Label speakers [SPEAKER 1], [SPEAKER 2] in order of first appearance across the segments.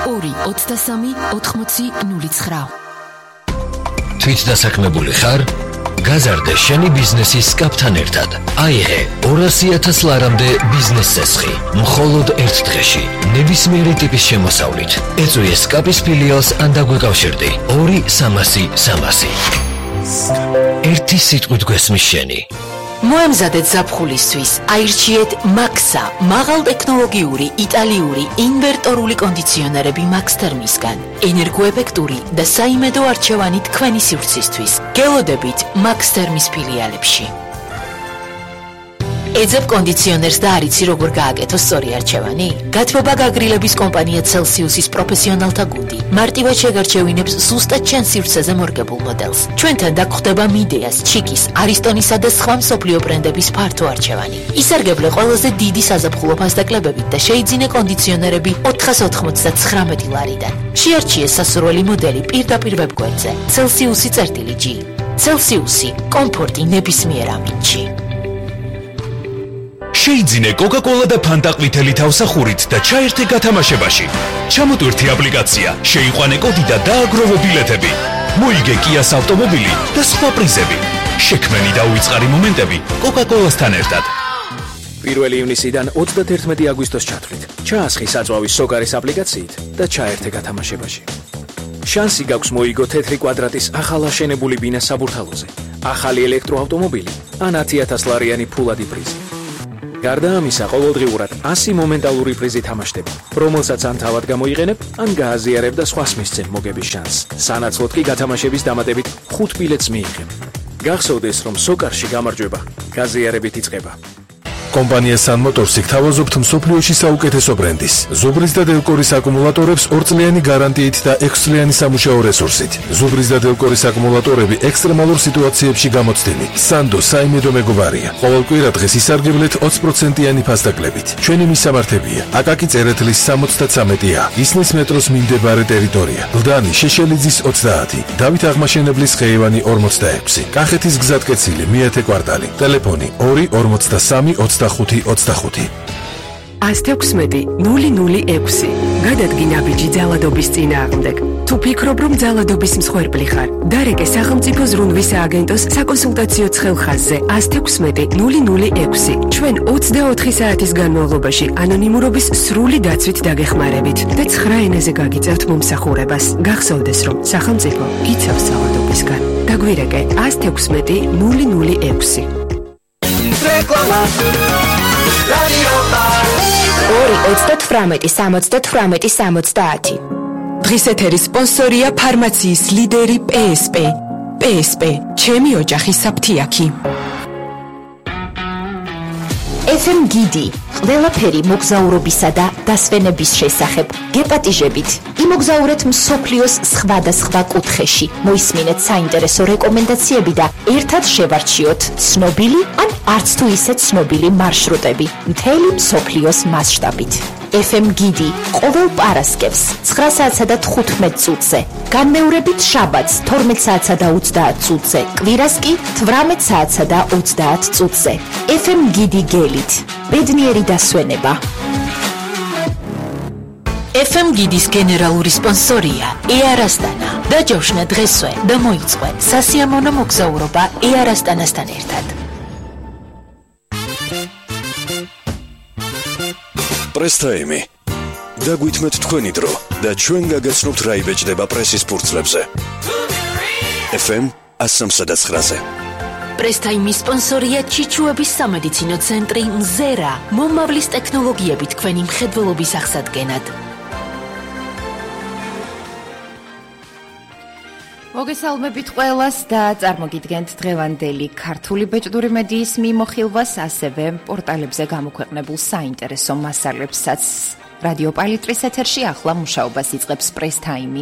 [SPEAKER 1] 223-8009.
[SPEAKER 2] თვით დასაქმებული ხარ? გაზარდე შენი ბიზნესის კაპთან ერთად. აიღე 200,000 ლარამდე ბიზნეს წესხი. მხოლოდ ერთ დღეში, ნებისმიერი ტიპის შემოსავლით. ეწვიე სკაპის ფილიალს ან დაგვეკავშირდი 2-300-300. ერთი სიტყვით გვესმის შენი.
[SPEAKER 1] მოემზადეთ ზაფხულისთვის, აირჩიეთ მაქსა, მაღალტექნოლოგიური იტალიური ინვერტორული კონდიციონერები Max Thermisგან. ენერგოეფექტური და საიმედო არჩევანი თქვენი სივრცისთვის. გელოდებით Max Thermis ფილიალებში. ეძებ კონდიციონერს და არიცი როგორ გააკეთო სწორი არჩევანი? გათბობა გაგრილების კომპანია Celsius-ის პროფესიონალთა გუნდი მარტივად შეგარჩევინებს ზუსტად ჩემ სივრცეზე მორგებულ მოდელს. ჩვენთან დაგხვდება მიდეას, ჩიკის, არისტონისა და სხვა მსოფლიო ბრენდების ფართო არჩევანი. ისარგებლე ყველაზე დიდი საზაფხულო ფასდაკლებებით და შეიძინე კონდიციონერები 499 ლარიდან. შეარჩიე სასურველი მოდელი პირდაპირ ვებგვერდზე. Celsius-G. Celsius-ი კომფორტი ნებისმიერ ამინდში.
[SPEAKER 3] შეიძინე Coca-Cola და Fanta ყვითელი თავსახურით და ჩაერთე გათამაშებაში. ჩამოტვირთი აპლიკაცია, შეიყვანე კოდი და დააგროვე ბილეთები. მოიგე Kia-ს ავტომობილი და სხვა პრიზები. შექმენი და უიწყარი მომენტები Coca-Cola-სთან ერთად.
[SPEAKER 4] 1 ივნისიდან 31 აგვისტოს ჩათვლით. ჩაასხი საწვავის სოკარის აპლიკაციით და ჩაერთე გათამაშებაში. შანსი გაქვს მოიგო თეთრი კვადრატის ახალაშენებული ბინა საბურთალოზე, ახალი ელექტროავტომობილი ან 10,000 ლარიანი ფულადი პრიზი. გარდა ამისა, ყოველდღიურად 100 მომენტალური პრიზი თამაშდება, რომელსაც ან თავად გამოიყენებ, ან გააზიარებ და სხვას მისცემ მოგების შანსს. სანაცვლოდ კი გათამაშების დამატებით 5 ბილეთს მიიღებ. გახსოვდეს, რომ სოკარში გამარჯვება გაზიარებით იწყება.
[SPEAKER 5] კომპანია Sun Motors-ი გთავაზობთ მსოფლიოში საუკეთესო ბრენდის, ზუბრის და დელკორის აკუმულატორებს 2-წლიანი გარანტიით და 6-წლიანი სამუშაო რესურსით. ზუბრის და დელკორის აკუმულატორები ექსტრემალურ სიტუაციებში გამოცდილი. Sando საიმედო მეგობარია. ყოველ კვირა დღეს ისარგებლეთ 20%-იანი ფასდაკლებით. ჩვენი მისამართებია: აკაკი წერეთლის 73A, ისნის მეტროს მიმდებარე ტერიტორია, ლდანი შეშელიძის 30, დავით აღმაშენებლის ხეივანი 46, კახეთის გზატკეცილი მეათე კვარტალი, ტელეფონი 243 25.
[SPEAKER 6] 116-006. გადადგი ნაბიჯი ძალადობის წინააღმდეგ. თუ ფიქრობ, რომ ძალადობის მსხვერპლი ხარ, დარეკე სახელმწიფო ზრუნვის სააგენტოს საკონსულტაციო ცხელხაზზე 116-006. ჩვენ 24 საათის განმავლობაში ანონიმურობის სრული დაცვით დაგეხმარებით და 9 ენაზე გაგიწევთ მომსახურებას. გახსოვდეს, რომ სახელმწიფო იცავს ძალადობისგან. დაგვირეკე 116-006.
[SPEAKER 7] რეკლამა რადიო
[SPEAKER 1] 2-38-70-70.
[SPEAKER 6] დღის ეთერის სპონსორია ფარმაციის ლიდერი PSP. PSP, ჩემი ოჯახის საფთიაქი.
[SPEAKER 1] FM გიდი, ყველაფერი მოგზაურობისა და დასვენების შესახებ. გეპატიჟებით, იმოგზაურეთ მსოფლიოს სხვადასხვა კუთხეში. მოისმინეთ საინტერესო რეკომენდაციები და ერთად შევარჩიოთ ცნობილი ან არც თუ ისე ცნობილი მარშრუტები მთელი მსოფლიოს მასშტაბით. FM გიდი ყოველ პარასკევს 9 საათსა და 15 წუთზე, განმეორებით შაბათს 12 საათსა და 30 წუთზე, კვირას კი 18 საათსა და 30 წუთზე. FM გიდი გელით, ბედნიერი დასვენება. FM გიდის გენერალური სპონსორია Air Astana. დაჯავშნა დღესვე და მოიწყო სასიამოვნო მოგზაურობა Air Astana-სთან ერთად.
[SPEAKER 8] პრესტაიმი. დაგვითმეთ თქვენი დრო და ჩვენ გაგაცნობთ რა იბეჭდება პრესის ფურცლებზე. FM 103-ზე.
[SPEAKER 1] პრესტაიმის სპონსორია ჩიჩუების სამედიცინო ცენტრი მზერა, მომავლის ტექნოლოგიები თქვენი მხედველობის აღსადგენად.
[SPEAKER 9] მოგესალმებით ყველას და წარმოგიდგენთ დღევანდელი ქართული ბეჭდური მედიის მიმოხილვას, ასევე პორტალებზე გამოქვეყნებულ საინტერესო მასალებსაც. რადიო პალიტრის ეთერში ახლა მუშაობას იწყებს პრესტაიმი.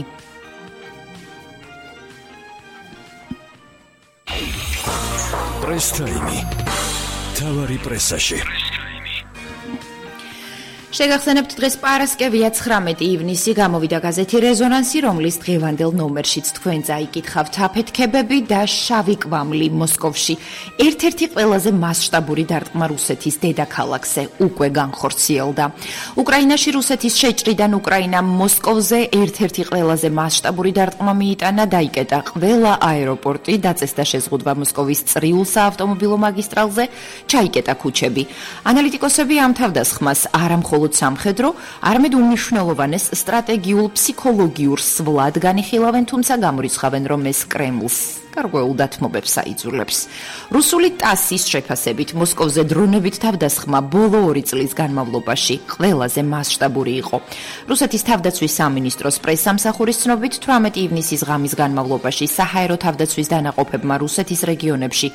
[SPEAKER 8] პრესტაიმი. თავარი პრესაში.
[SPEAKER 9] შეგახსენებთ დღეს პარასკევია 19 ივნისი გამოვიდა გაზეთი რეზონანსი, რომლის დღევანდელ ნომერშიც თქვენ წაიკითხავთ აფეთქებები და შავი კვამლი მოსკოვში. ერთ-ერთი ყველაზე მასშტაბური დარტყმა რუსეთის დედაქალაქზე უკვე განხორციელდა. უკრაინაში რუსეთის შეჭრიდან უკრაინამ მოსკოვზე ერთ-ერთი ყველაზე მასშტაბური დარტყმა მიიტანა, დაიკეტა ყველა აეროპორტი, დაწესდა შეზღუდვა მოსკოვის წრიულ საავტომობილო მაგისტრალზე, ჩაიკეტა ქუჩები. ანალიტიკოსები ამ თავდასხმას არა მხოლოდ სამხედრო, არამედ უმნიშვნელოვანეს სტრატეგიულ ფსიქოლოგიურ სვლად განიხილავენ, თუმცა გამორიცხავენ, რომ ეს კრემლს გარკვეულ დათმობებს აიძულებს. რუსული ტასის შეფასებით მოსკოვზე დრონებით თავდასხმა ბოლო 2 წლის განმავლობაში ყველაზე მასშტაბური იყო. რუსეთის თავდაცვის სამინისტროს პრესსამსახურის ცნობით 18 ივნისის ღამის განმავლობაში საჰაერო თავდაცვის დანაყოფებმა რუსეთის რეგიონებში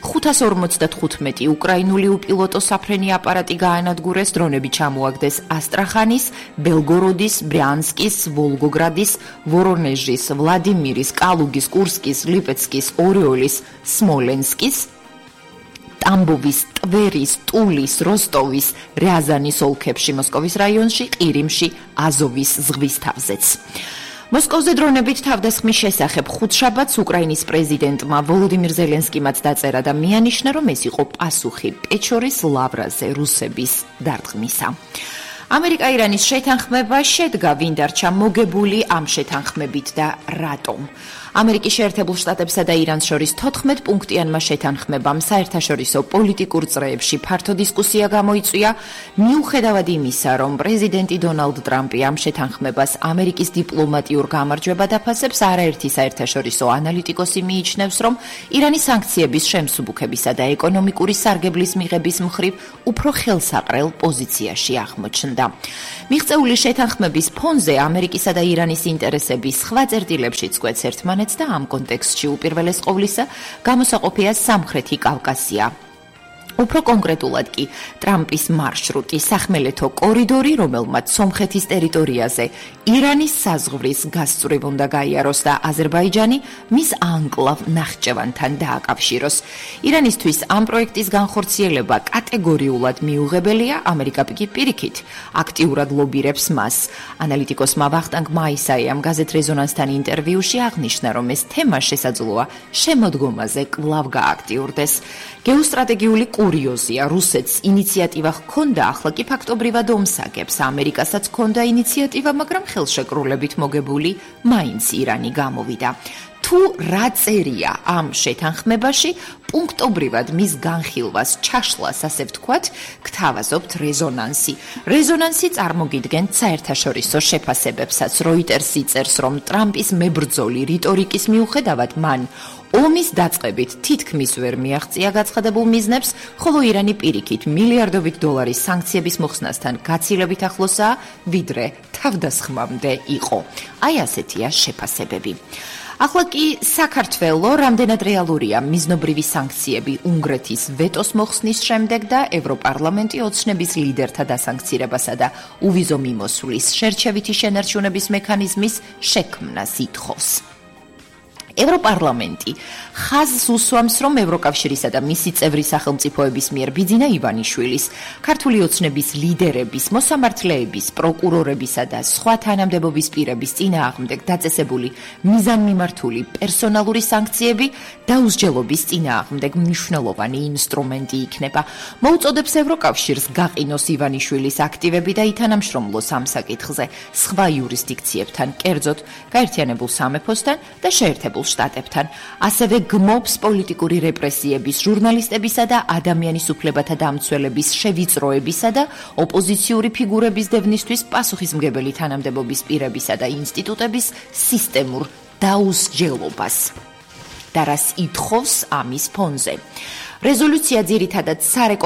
[SPEAKER 9] 555 უკრაინული უპილოტო საფრენი აპარატი გაანადგურეს, დრონები ჩამოაგდეს ასტრახანის, ბელგოროდის, ბრიანსკის, ვოლგოგრადის, ვორონეჟის, ვლადიმირის, კალუგის, კურსკის, ლიპეცკის, ორიოლის, სმოლენსკის, ტამბოვის, ტვერის, ტულის, როსტოვის, რიაზანის ოლქებში, მოსკოვის რაიონში, ყირიმში, აზოვის ზღვის თავზეც. მოსკოვზე დრონებით თავდასხმის შესახებ ხუთშაბათს უკრაინის პრეზიდენტმა ვოლოდიმირ ზელენსკიმაც დაწერა და მიანიშნა, რომ ეს იყო პასუხი პეჩორის ლავრაზე რუსების დარტყმისა. ამერიკა-ირანის შეთანხმება შედგა, ვინ დარჩა მოგებული ამ შეთანხმებით და რატომ. ამერიკის შეერთებულ შტატებსა და ირანს შორის 14 პუნქტიანმა შეთანხმებამ საერთაშორისო პოლიტიკურ წრეებში ფართო დისკუსია გამოიწვია, მიუხედავად იმისა, რომ პრეზიდენტი დონალდ ტრამპი ამ შეთანხმებას ამერიკის დიპლომატიურ გამარჯვებად აფასებს, არაერთი საერთაშორისო ანალიტიკოსი მიიჩნევს, რომ ირანის სანქციების შემსუბუქებისა და ეკონომიკური სარგებლის მიღების მხრივ უფრო ხელსაყრელ პოზიციაში აღმოჩნდა. მიღწეული შეთანხმების ფონზე ამერიკისა და ირანის ინტერესები სხვა წერტილებშიც კვეთს ერთმანეთს და ამ კონტექსტში უპირველეს ყოვლისა გამოსაყოფია სამხრეთი კავკასია. უფრო კონკრეტულად კი ტრამპის მარშრუტი, სახმელეთო კორიდორი, რომელმაც სომხეთის ტერიტორიაზე ირანის საზღვრის გასწვრივ უნდა გაიაროს და აზერბაიჯანი მის ანკლავ ნახჭევანთან დააკავშიროს. ირანისთვის ამ პროექტის განხორციელება კატეგორიულად მიუღებელია, ამერიკა კი პირიქით აქტიურად ლობირებს მას. ანალიტიკოსმა ვახტანგ მაისაიამ გაზეთ რეზონანსთან ინტერვიუში აღნიშნა, რომ ეს თემა შესაძლოა შემოდგომაზე კვლავ გააქტიურდეს. გეოსტრატეგიული კურიოზია, რუსეთს ინიციატივა ჰქონდა, ახლა კი ფაქტობრივად ომსაგებს. ამერიკასაც ჰქონდა ინიციატივა, მაგრამ ხელშეკრულებით მოგებული მაინც ირანი გამოვიდა. თუ რა წერია ამ შეთანხმებაში, პუნქტობრივად მის განხილვას, ჩაშლას, ასე ვთქვათ, გთავაზობთ რეზონანსი. რეზონანსი წარმოგიდგენთ საერთაშორისო შეფასებებსაც. როიტერსი წერს, რომ ტრამპის მებრძოლი რიტორიკის მიუხედავად მან ომის დაწყებით თითქმის ვერ მიაღწია გაცხადებულ მიზნებს, ხოლო ირანი პირიქით მილიარდობით დოლარის სანქციების მოხსნასთან გაცილებით ახლოსაა, ვიდრე თავდასხმამდე იყო. აი ასეთია შეფასებები. ახლა კი საქართველო რამდენად რეალურია მიზნობრივი სანქციები უნგრეთის ვეტოს მოხსნის შემდეგ და ევროპარლამენტი ოცნების ლიდერთა დასანქცირებასა და უვიზო მიმოსვლის შერჩევითი შენარჩუნების მექანიზმის შექმნას ითხოვს. ევროპარლამენტი ხაზს უსვამს, რომ ევროკავშირისა და მისი წევრი სახელმწიფოების მიერ ბიძინა ივანიშვილის, ქართული ოცნების ლიდერების, მოსამართლეების, პროკურორებისა და სხვა თანამდებობის პირების წინააღმდეგ დაწესებული მიზანმიმართული პერსონალური სანქციები დაუსჯელობის წინააღმდეგ მნიშვნელოვანი ინსტრუმენტი იქნება. მოუწოდებს ევროკავშირს გაყინოს ივანიშვილის აქტივები და ითანამშრომლოს ამ საკითხზე სხვა იურისდიქციებთან, კერძოდ გაერთიანებულ სამეფოსთან და შეერთებულ შტატებთან. ასევე გმობს პოლიტიკური რეპრესიების, ჟურნალისტებისა და ადამიანის უფლებათა დამცველების შევიწროებისა და ოპოზიციური ფიგურების დევნისთვის პასუხისმგებელი თანამდებობის პირებისა და ინსტიტუტების სისტემურ დაუსჯელობას. და რას ითხოვს ამის ფონზე. რეზოლუცია ძირითადად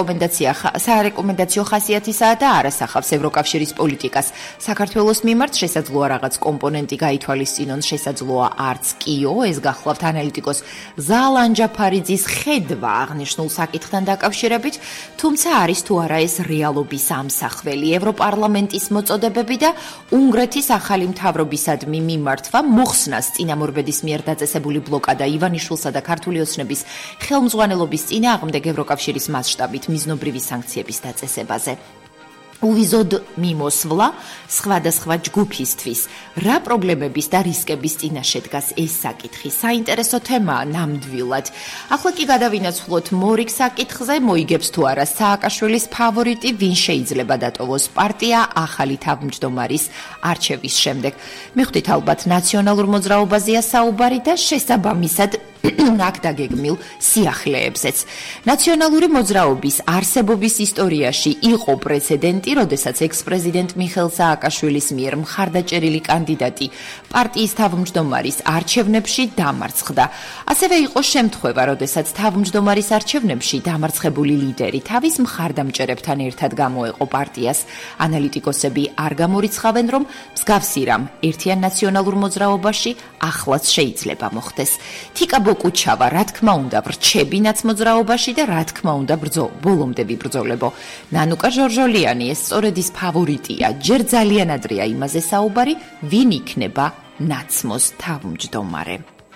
[SPEAKER 9] სარეკომენდაციო ხასიათისაა და არასახავს ევროკავშირის პოლიტიკას. საქართველოს მიმართ შესაძლოა რაღაც კომპონენტი გაითვალისწინონ, შესაძლოა არც კიო, ეს გახლავთ ანალიტიკოს ზალან ჯაფარიძის ხედვა აღნიშნულ საკითხთან დაკავშირებით, თუმცა არის თუ არა ეს რეალობის ამსახველი. ევროპარლამენტის მოწოდებები და უნგრეთის ახალი მთავრობისადმი მიმართვა მოხსნას წინამორბედის მიერ დაწესებული ბლოკადა ივანიშვილსა და ქართული ოცნების ხელმძღვანელობის წინააღმდეგ ევროკავშირის მასშტაბით მიზნობრივი სანქციების დაწესებაზე.
[SPEAKER 1] უვიზოდ მიმოსვლა სხვადასხვა ჯგუფისთვის. რა პრობლემების და რისკების წინაშე დგას ეს საკითხი? საინტერესო თემაა ნამდვილად. ახლა კი გადავინაცვლოთ მორიგ საკითხზე, მოიგებს თუ არა სააკაშვილის ფავორიტი, ვინ შეიძლება დატოვოს პარტია ახალი თავმჯდომარის არჩევის შემდეგ. მიხვდით ალბათ ნაციონალურ მოძრაობაზეა საუბარი და შესაბამისად აქ დაგეგმილ სიახლეებზეც. ნაციონალური მოძრაობის არსებობის ისტორიაში იყო პრეცედენტი, როდესაც ექს-პრეზიდენტ მიხეილ სააკაშვილის მიერ მხარდაჭერილი კანდიდატი პარტიის თავმჯდომარის არჩევნებში დამარცხდა. ასევე იყო შემთხვევა, როდესაც თავმჯდომარის არჩევნებში დამარცხებული ლიდერი თავის მხარდამჭერებთან ერთად გამოეყო პარტიას. ანალიტიკოსები არ გამორიცხავენ, რომ მსგავსი რამ ერთიან ნაციონალურ მოძრაობაში ახლაც შეიძლება მოხდეს. თიკა ბოკუჩავა, რა თქმა უნდა, ვრჩებინაც მოძრაობაში და რა თქმა უნდა, ბოლომდე ვიბრძოლებო. ნანუკა ჟორჟოლიანი ეს სწორედ ის ფავორიტია. ჯერ ძალიან ადრეა იმაზე საუბარი, ვინ იქნება ნაცმოს თავმჯდომარე.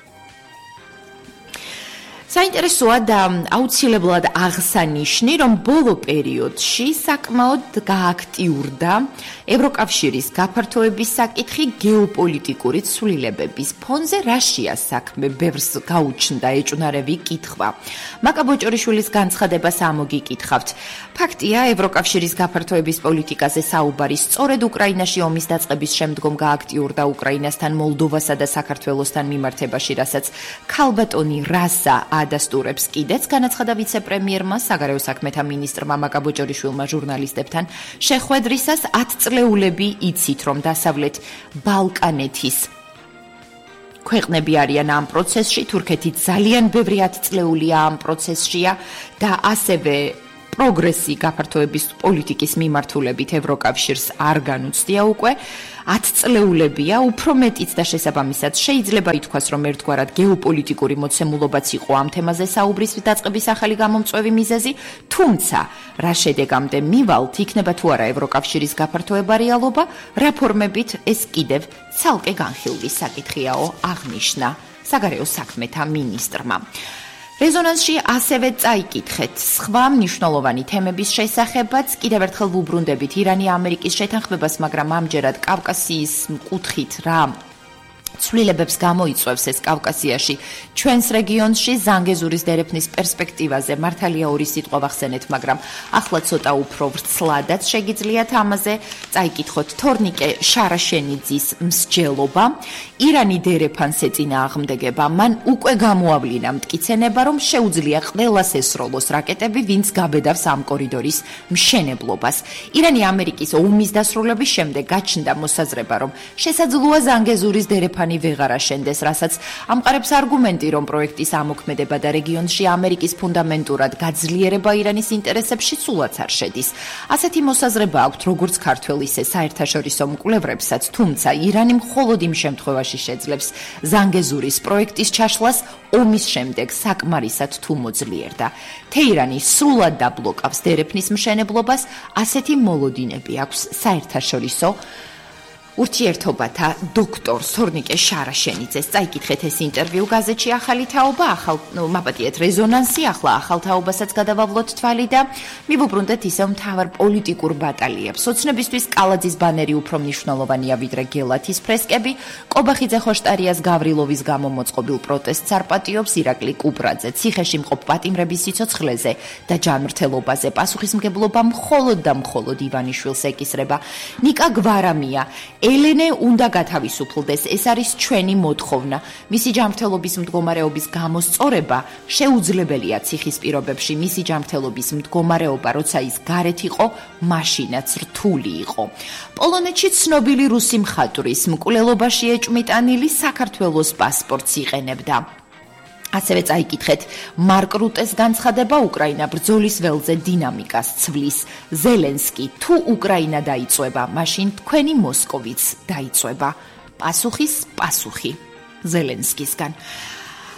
[SPEAKER 1] საინტერესოა და აუცილებლად აღსანიშნი, რომ ბოლო პერიოდში საკმაოდ გააქტიურდა ევროკავშირის გაფართოების საკითხი გეოპოლიტიკური ცვლილებების ფონზე. რაშია საქმე? ბევრს გაუჩნდა ეჭვნარევი კითხვა. მაკა ბოჭორიშვილის განცხადებას ამოგიკითხავთ. ფაქტია, ევროკავშირის გაფართოების პოლიტიკაზე საუბარი სწორედ უკრაინაში ომის დაწყების შემდგომ გააქტიურდა უკრაინასთან, მოლდოვასა და საქართველოსთან მიმართებაში, რასაც ქალბატონი რასა ადასტურებს კიდეც, განაცხადა ვიცე-პრემიერმა, საგარეო საქმეთა მინისტრმა მაკა ბოჭორიშვილმა ჟურნალისტებთან შეხვედრისას. 10 წლეულები იცით, რომ დასავლეთ ბალკანეთის ქვეყნები არიან ამ პროცესში, თურქეთი ძალიან ბევრი 10 წლეულია ამ პროცესშია და ასევე პროგრესი გაფართოების პოლიტიკის მიმართულებით ევროკავშირს არ განუცდია უკვე 10 წლეულებია, უფრო მეტიც და შესაბამისად შეიძლება ითქვას, რომ ერთგვარად გეოპოლიტიკური მოცემულობაც იყო ამ თემაზე საუბრის დაწყების ახალი გამომწვევი მიზეზი, თუმცა რა შედეგამდე მივალთ, იქნება თუ არა ევროკავშირის გაფართოება რეალობა, რა ფორმებით ეს კიდევ ცალკე განხილვის საკითხიაო, აღნიშნა საგარეო საქმეთა მინისტრმა. რეზონანსში ასევე წაიკითხეთ სხვა მნიშვნელოვანი თემების შესახებაც. კიდევ ერთხელ ვუბრუნდებით ირანი ამერიკის შეთანხმებას, მაგრამ ამჯერად კავკასიის კუთხით რა ცვლილებებს გამოიწვევს ეს კავკასიაში ჩვენს რეგიონში. ზანგეზურის დერეფნის პერსპექტივაზე მართალია ორი სიტყვა ვახსენეთ, მაგრამ ახლა ცოტა უფრო ვრცლადაც შეგიძლიათ ამაზე წაიკითხოთ. თორნიკე შარაშენიძის მსჯელობა, ირანი დერეფანს ეწინააღმდეგება, მან უკვე გამოავლინა მტკიცენება, რომ შეუძლია ყველას ესროლოს რაკეტები, ვინც გაბედავს ამ კორიდორის მშენებლობას. ირანი ამერიკის ომის დასრულების შემდეგ გაჩნდა მოსაზრება, რომ შესაძლოა ზანგეზურის დერეფანი ვეღარ აშენდეს, რასაც ამყარებს არგუმენტი, რომ პროექტის ამოქმედება და რეგიონში ამერიკის ფუნდამენტურად გაძლიერება ირანის ინტერესებში სულაც არ შედის. ასეთი მოსაზრება აქვთ როგორც ქართველ, ისე საერთაშორისო მკვლევრებსაც, თუმცა ირანი მხოლოდ იმ შემთხვევაში შეძლებს ზანგეზურის პროექტის ჩაშლას ომის შემდეგ საკმარისად თუ მოძლიერდა. თეირანი სრულად დაბლოკავს დერეფნის მშენებლობას, ასეთი მოლოდინები აქვს საერთაშორისო ურთიერთობათა დოქტორ თორნიკე შარაშენიძეს. წაიკითხეთ ეს ინტერვიუ გაზეთში ახალი თაობა, მაპატიეთ რეზონანსი, ახლა ახალ თაობასაც გადავავლოთ თვალი და მივუბრუნდეთ ისევ მთავარ პოლიტიკურ ბატალიებს. ოცნებისთვის კალაძის ბანერი უფრო მნიშვნელოვანია ვიდრე გელათის ფრესკები. კობახიძე ხოშტარიას გავრილოვის გამო მოწყობილ პროტესტს არ პატიობს ირაკლი კუპრაძე. ციხეში მყოფ პატიმრების სიცოცხლეზე და ჯანმრთელობაზე პასუხისმგებლობა მხოლოდ და მხოლოდ ივანიშვილს ეკისრება. ნიკა გვარამია, ელენე უნდა გათავისუფლდეს, ეს არის ჩვენი მოთხოვნა. მისი ჯანმრთელობის მდგომარეობის გამოსწორება შეუძლებელია ციხის პირობებში. მისი ჯანმრთელობის მდგომარეობა, როცა ის გარეთ იყო, მაშინაც რთული იყო. პოლონეთში ცნობილი რუსი მხატვრის მკვლელობაში ეჭვმიტანილი საქართველოს პასპორტს იყენებდა. ასევე წაიკითხეთ მარკ რუტეს განცხადება, უკრაინა ბრძოლის ველზე დინამიკას ცვლის. ზელენსკი, თუ უკრაინა დაიწვება, მაშინ თქვენი მოსკოვიც დაიწვება. პასუხი ზელენსკისგან.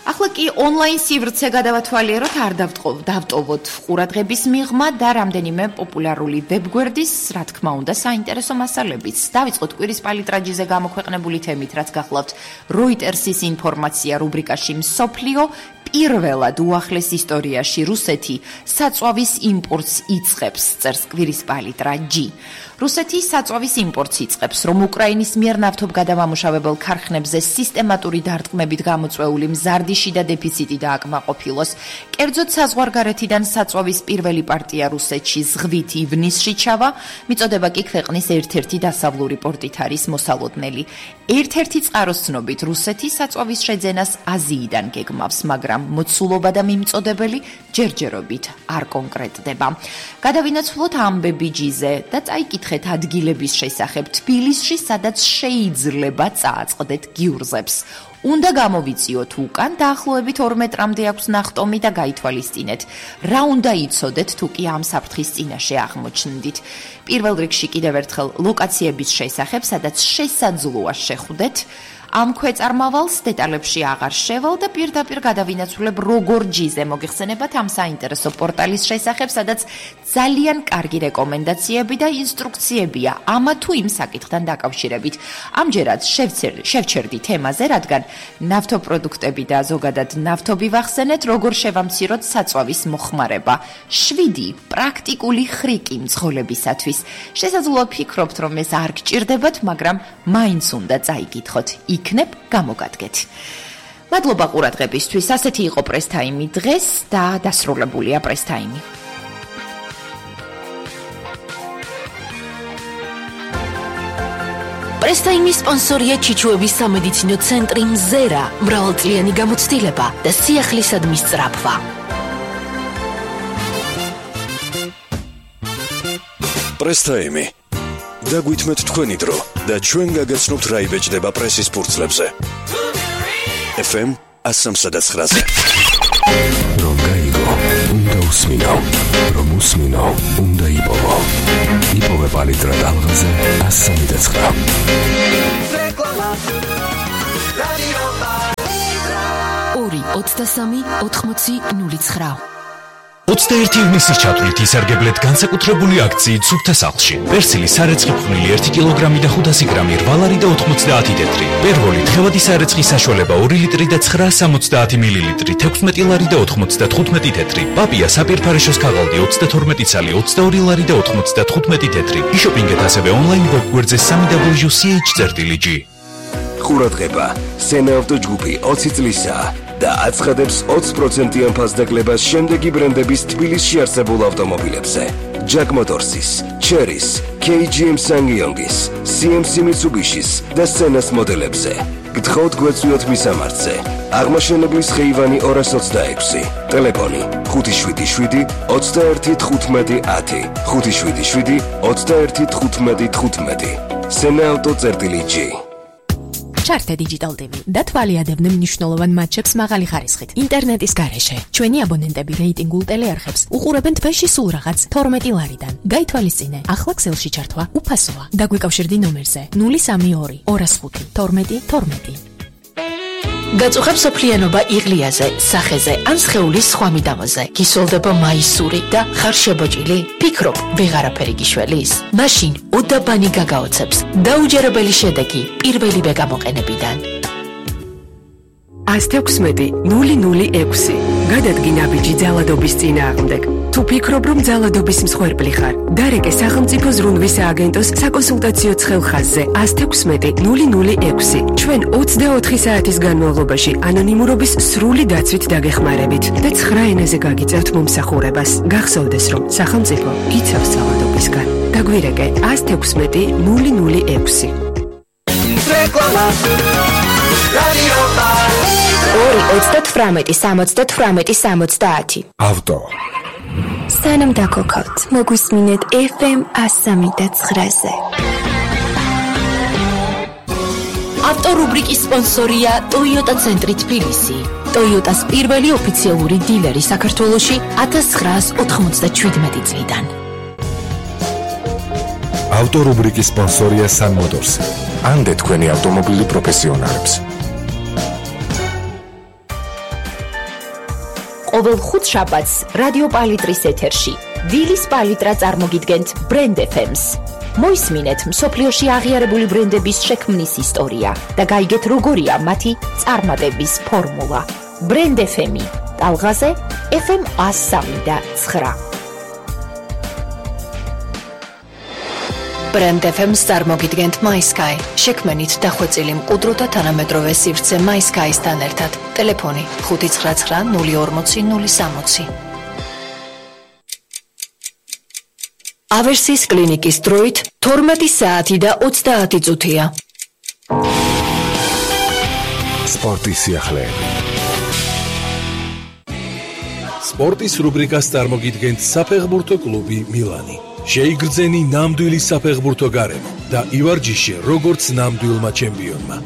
[SPEAKER 9] ახლა კი ონლაინ სივრცე გადავათვალიეროთ, არ დავტოვოთ ყურადღების მიღმა და რამდენიმე პოპულარული ვებგვერდის, რა თქმა უნდა, საინტერესო მასალებიც. დავიწყოთ კვირის პალიტრაჯიზე გამოქვეყნებული თემით, რაც გახლავთ Reuters-ის ინფორმაცია რუბრიკაში მსოფლიო. პირველად უახლეს ისტორიაში რუსეთი საწვავის იმპორტს იწყებს, წერს კვირის პალიტრაჯი. რუსეთი საწვავის იმპორტს იწყებს, რომ უკრაინის მიერ ნავთობგადამამუშავებელ ქარხნებზე სისტემატური დარტყმებით გამოწვეული მზარდიში და დეფიციტი დააკმაყოფილოს. კერძოდ საზღვარგარეთიდან საწვავის პირველი პარტია რუსეთში ზღვით ივნისში ჩავა, მიწოდება კი ქვეყნის ერთ-ერთი დასავლური პორტით არის მოსალოდნელი. ერთ-ერთი წყაროს ცნობით რუსეთი საწვავის შეძენას აზიიდან გეგმავს, მაგრამ მოცულობა და მიმწოდებელი ჯერჯერობით არ კონკრეტდება. გადავინაცვლოთ ამბები ჯიზე და წაიკითხეთ ადგილების შესახებ თბილისში, სადაც შეიძლება წააწყდეთ გიურზებს. უნდა გამოვიწიოთ უკან, დაახლოებით 2 მეტრამდე აქვს ნახტომი და გაითვალისწინეთ. რა უნდა იცოდეთ, თუ კი ამ საფრთხის წინაშე აღმოჩნდით. პირველ რიგში კიდევ ერთხელ ლოკაციების შესახებ, სადაც შესაძლოა შეხვდეთ. ამ ქვეწარმავალს დეტალებში აღარ შევალ და პირდაპირ გადავინაცვლებ როგორ ჯიზე მოგიხსენებათ ამ საინტერესო პორტალის შესახებ, სადაც ძალიან კარგი რეკომენდაციები და ინსტრუქციებია ამა თუ იმ საკითხთან დაკავშირებით. ამჯერად შევჩერდი თემაზე, რადგან ნავთობპროდუქტები და ზოგადად ნავთობი ვახსენეთ, როგორ შევამციროთ საწვავის მოხმარება. 7 პრაქტიკული ხრიკი მძღოლებისათვის. შესაძლოა ფიქრობთ, რომ ეს არ გჭირდებათ, მაგრამ მაინც უნდა წაიკითხოთ. იქნებ გამოგადგეთ. მადლობა ყურადღებისთვის. ასეთი იყო პრესტაიმი დღეს და დასრულებულია პრესტაიმი.
[SPEAKER 1] პრესტაიმის სპონსორია ჩიჩუების სამედიცინო ცენტრი მზერა, მრავალწლიანი გამოცდილება და სიახლისადმის სწრაფვა.
[SPEAKER 8] პრესტაიმი. დაგვითმეთ თქვენი დრო და ჩვენ გაგაცნობთ რა იბეჭდება პრესის ფურცლებზე. FM 103.9-ზე.
[SPEAKER 5] რომ გაიგო, უნდა უსმინო. რომ უსმინო, უნდა იპოვო. იპოვე პალიტრა ტალღაზე 103.9.
[SPEAKER 7] რეკლამა. რადიო პალიტრა.
[SPEAKER 1] 2 83 80 09.
[SPEAKER 3] 21 ივნისის ჩათვლით ისარგებლეთ განსაკუთრებული აქციით სუფთა სახლში. პერსილი სარეცხი ფხვნილი 1 კილოგრამი და 500 გრამი 8 ლარი და 90 თეთრი. პერვოლი თხევადი სარეცხი საშუალება 2 ლიტრი და 970 მილილიტრი 16 ლარი და 95 თეთრი. პაპია საპირფარეშოს ქაღალდი 32 ცალი 22 ლარი და 95 თეთრი. იშოპინგეთ ასევე ონლაინ ვებგვერდზე www.ch.gr.
[SPEAKER 10] ყურადღება, სენაავტო ჯგუფი 20 წლისაა და აცხადებს 20%-იან ფასდაკლებას შემდეგი ბრენდების თბილისში არსებულ ავტომობილებზე. Jack Motors-ის, Chery-ის, KGM SsangYong-ის, CMC Mitsubishi-ის და Senna-ს მოდელებზე. გთხოვთ გვეწვიოთ მისამართზე. აღმაშენებლის ხეივანი 226, ტელეფონი 577 21 15 577 21 15 Senna-auto.gr.
[SPEAKER 1] ჩართე Digital TV და თვალიადებდნენ მნიშვნელოვან მატჩებს მაღალი ხარისხით. ინტერნეტის გარეშე ჩვენი აბონენტები რეიტინგულ ტელეარხებს უყურებენ თვეში სულ რაღაც 12 ლარიდან. გაითვალისწინე, ახლა ქსელში ჩართვა უფასოა. დაგვიკავშირდი ნომერზე 032 205 12 12. გაწუხებ სოფლიანობა იღლიაზე, სახეზე ან სხეულის სხვა მიდამოზე. გისოლდება მაისური და ხარ შებოჭილი? ფიქრობ, ვეღარაფერი გიშველის? მაშინ უდაბანი გაგაოცებს. დაუჯერებელი შედეგი პირველივე გამოყენებიდან.
[SPEAKER 6] 116 006. გადადგი ნაბიჯი ძალადობის წინააღმდეგ. თუ ფიქრობ, რომ ძალადობის მსხვერპლი ხარ, დარეკე სახელმწიფო ზრუნვის სააგენტოს საკონსულტაციო ცხელხაზზე 116 006. ჩვენ 24 საათის განმავლობაში ანონიმურობის სრული დაცვით დაგეხმარებით და 9 ენაზე გაგიწევთ მომსახურებას. გახსოვდეს, რომ სახელმწიფო გიცავს ძალადობისგან. დაგვირეკე 116 006.
[SPEAKER 7] რეკლამა. რადიო პალიტრა.
[SPEAKER 1] 2 88 70
[SPEAKER 5] ავტო.
[SPEAKER 11] სანამ დაგოქავთ, მოგვისმინეთ FM 103.9-ზე.
[SPEAKER 1] ავტორუბრიკის სპონსორია Toyota ცენტრი თბილისი. Toyota-ს პირველი ოფიციალური დილერი საქართველოში 1997 წლიდან.
[SPEAKER 5] ავტორუბრიკის სპონსორია Sun Motors. ანდე თქვენი ავტომობილი პროფესიონალებს.
[SPEAKER 1] ყოველ ხუთშაბათს რადიო პალიტრის ეთერში დილის პალიტრა წარმოგიდგენთ Brand FM-ს. მოისმინეთ მსოფლიოში აღიარებული ბრენდების შექმნის ისტორია და გაიგეთ როგორია მათი წარმატების ფორმულა. Brand FM-ი ტალღაზე FM 103.9.
[SPEAKER 12] Brand FM-ს წარმოგიდგენთ MySky. შექმნით დახვეწილი მყუდრო და თანამედროვე სივრცე MySky-სთან ერთად. ტელეფონი 599 040 060. ავერსის კლინიკის დროით 12 საათი და 30 წუთია.
[SPEAKER 5] სპორტის სიახლეები. სპორტის რუბრიკას წარმოგიდგენთ საფეხბურთო კლუბი მილანი. შეიგრძენი ნამდვილი საფეხბურთო გარემო და ივარჯიშე როგორც ნამდვილმა ჩემპიონმა.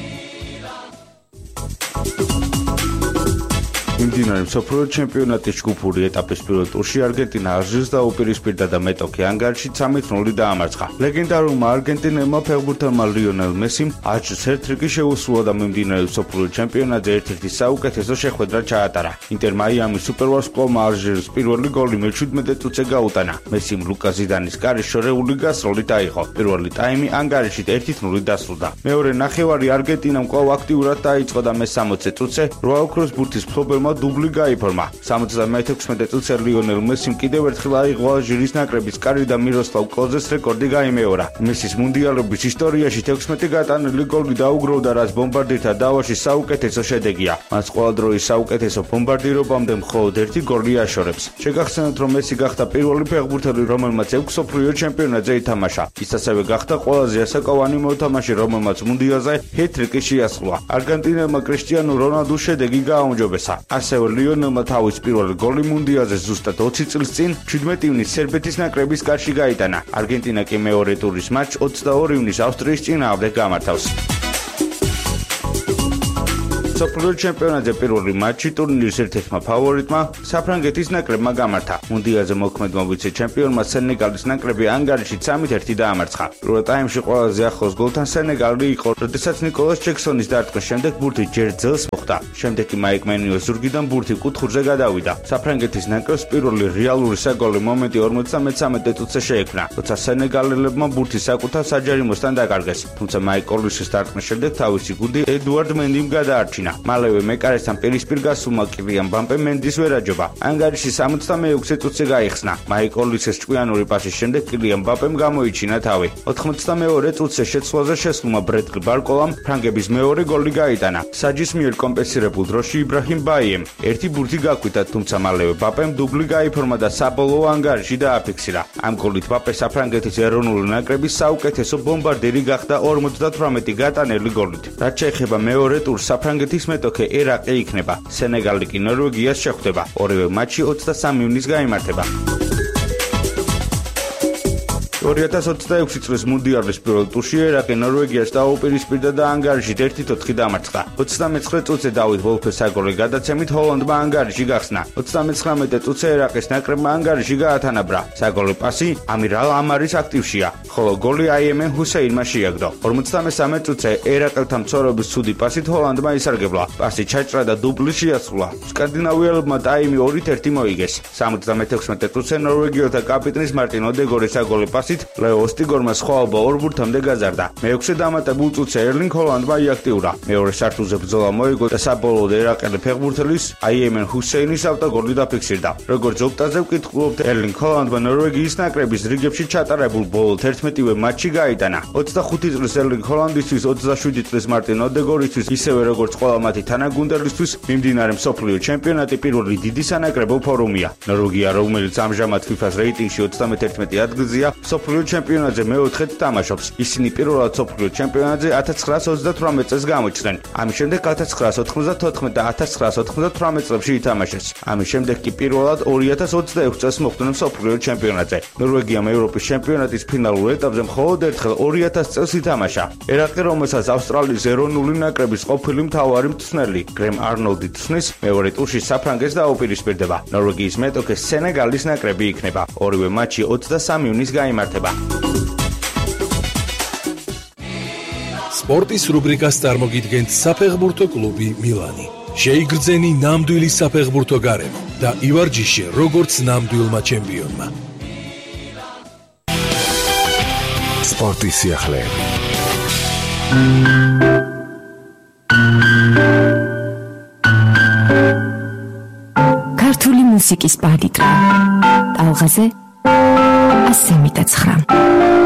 [SPEAKER 13] მიმდინარე მსოფლიო ჩემპიონატის ჯგუფური ეტაპის პირველ ტურში არგენტინა ალჟირს დაუპირისპირდა და მეტოქი ანგარიში 3-0 დაამარცხა. ლეგენდარულმა არგენტინელმა ფეხბურთელმა ლიონელ მესიმ ალჟირს ჰეტ-ტრიკი შეუსრულა და მიმდინარე მსოფლიო ჩემპიონატზე ერთ-ერთი საუკეთესო შეხვედრა ჩაატარა. ინტერ მაიამის სუპერვარს კლუბმა ალჟირის პირველი გოლი მე-17 წუთზე გაუტანა. მესიმ ლუკა ზიდანის კარის შორეული გასროლით აიღო. პირველი ტაიმი ანგარიშით 1-0 დასრულდა. მეორე ნახევარი არგენტინამ კვლავ აქტიურად დაიწყო და მე-60 წუთზე რვა ოქროს ბურთის მფლობელმა დუბლი გაიფორმა. 76 წუთზე ლიონელ მესიმ კიდევ ერთხელ აიღო ალჟირის ნაკრების კარი და მიროსლავ კლოზეს რეკორდი გაიმეორა. მესის მუნდიალების ისტორიაში 16 გატანილი გოლი დაუგროვდა, რაც ბომბარდირთა დავაში საუკეთესო შედეგია. მას ყველა დროის საუკეთესო ბომბარდირობამდე მხოლოდ ერთი გოლი აშორებს. შეგახსენოთ, რომ მესი გახდა პირველი ფეხბურთელი, რომელმაც 6 მსოფლიო ჩემპიონატზე ითამაშა. ის ასევე გახდა ყველაზე ასაკოვანი მოთამაშე, რომელმაც მუნდიალზე ჰეტ-ტრიკი შეასრულა. არგენტინელმა კრისტიანო რონალდუს შედეგი გააუმჯობესა. ასევე ლიონელმა თავის პირველი გოლი მუნდიალზე ზუსტად 20 წლის წინ 17 ივნის სერბეთის ნაკრების კარში გაიტანა. არგენტინა კი მეორე ტურის მატჩს 22 ივნის ავსტრიის წინააღმდეგ გამართავს. მსოფლიო ჩემპიონატზე პირველი მატჩი ტურნირის ერთ-ერთმა ფავორიტმა საფრანგეთის ნაკრებმა გამართა. მუნდიალზე მოქმედმა ვიცე-ჩემპიონმა სენეგალის ნაკრები ანგარიში 3-1 დაამარცხა. პირველ ტაიმში ყველაზე ახლოს გოლთან სენეგალი იყო, როდესაც ნიკოლას ჯექსონის დარტყმის შემდეგ ბურთი ჯერ ძელს მოხვდა. შემდეგ კი მაიკ მენიოს ზურგიდან ბურთი კუთხურზე გადავიდა. საფრანგეთის ნაკრებს პირველი რეალური საგოლე მომენტი 53 წუთზე შეექმნა, როცა სენეგალებმა ბურთი საკუთარ საჯარიმოსთან დაკარგეს. თუმცა მაიკ ოლისის დარტყმის შემდეგ თავისი გუნდი ედუარდ მენდიმ გადაარჩინა. მალევე მეკარესთან პირისპირ გასულმა კილიან მბაპემ მენდის ვერ აჯობა. ანგარიში 66 წუთზე გაიხსნა. მაიკ ოლისის ჭკვიანური პასის შემდეგ კილიან მბაპემ გამოიჩინა თავი. 92 წუთზე შეცვლაზე შესულმა ბრედლი ბარკოლამ ფრანგების მეორე გოლი გაიტანა. საჯის მიერ კომპენსირებულ დროში იბრაჰიმ ბაიემ ერთი ბურთი გაკვითა, თუმცა მალევე მბაპემ დუბლი გაიფორმა და საბოლოო ანგარიში დააფიქსირა. ამ გოლით მბაპე საფრანგეთის ეროვნული ნაკრების საუკეთესო ბომბარდირი გახდა 58 გატანილი გოლით. რაც შეეხება მეორე ტურს, საფრანგეთის მეტოქე ერაყი იქნება. სენეგალი კი ნორვეგიას შეხვდება. ორივე მატჩი 23 ივნის გაიმართება. 2026 წლის მუნდიალის პირველ ტურში ერაყი ნორვეგიას დაუპირისპირდა და ანგარიშით 1-4 დამარცხდა. 39 წუთზე დავით ვოლფეს საგოლე გადაცემით ჰოლანდმა ანგარიში გახსნა. 39 წუთზე ერაყის ნაკრებმა ანგარიში გაათანაბრა. საგოლე პასი ამირ ალ ამარის აქტივშია, ხოლო გოლი აიემენ ჰუსეინმა შეაგდო. 53 წუთზე ერაყელთა მცველობის ცუდი პასით ჰოლანდმა ისარგებლა. პასი ჩაჭრა და დუბლი შეასრულა. სკანდინავიელებმა ტაიმი 2-1 მოიგეს. 76 წუთზე ნორვეგიელთა კაპიტნის მარტინ ოდეგორის საგოლე პასი ლეო ოსტიგორმა სხვა ალბა ორ ბურთამდე გაზარდა. მეექვსე დამატებულ წუთზე ერლინგ ჰოლანდმა იაქტიურა. მეორე სართულზე ბრძოლა მოიგო და საბოლოოდ ერაყელი ფეხბურთელის აიემენ ჰუსეინის ავტოგოლი დაფიქსირდა. როგორც ოპტაზე ვკითხულობთ, ერლინგ ჰოლანდმა ნორვეგიის ნაკრების რიგებში ჩატარებულ ბოლო 11-ვე მატჩი გაიტანა. 25 წლის ერლინგ ჰოლანდისთვის, 27 წლის მარტინ ოდეგორისთვის, ისევე როგორც ყველა მათი თანაგუნდელისთვის, მიმდინარე მსოფლიო ჩემპიონატი პირველი დიდი სანაკრებო ფორუმია. ნორვეგია, რომელიც ამჟამად FIFA-ს რეიტინგში 31 ადგილზეა, მსოფლიო ჩემპიონატზე მეოთხედ თამაშობს. ისინი პირველად მსოფლიო ჩემპიონატზე 1938 წელს გამოჩნდნენ. ამის შემდეგ 1994 და 1998 წლებში ითამაშეს. ამის შემდეგ კი პირველად 2026 წელს მოხვდნენ მსოფლიო ჩემპიონატზე. ნორვეგიამ ევროპის ჩემპიონატის ფინალურ ეტაპზე მხოლოდ ერთხელ 2000 წელს ითამაშა. ერაყი, რომელსაც ავსტრალიის ეროვნული ნაკრების ყოფილი მთავარი მწვრთნელი გრემ არნოლდი წვნის, მეორე ტურში საფრანგეთს დაუპირისპირდება. ნორვეგიის მეტოქე სენეგალის ნაკრები იქნება. ორივე მატჩი 23 ივნის გაიმართება.
[SPEAKER 5] სპორტის რუბრიკას წარმოგიდგენთ საფეხბურთო კლუბი მილანი. შეიგრძენი ნამდვილი საფეხბურთო გარემო და ივარჯიშე როგორც ნამდვილმა ჩემპიონმა.
[SPEAKER 10] სპორტის სიახლეები.
[SPEAKER 6] ქართული მუსიკის პალიტრა. ტალღაზე 109.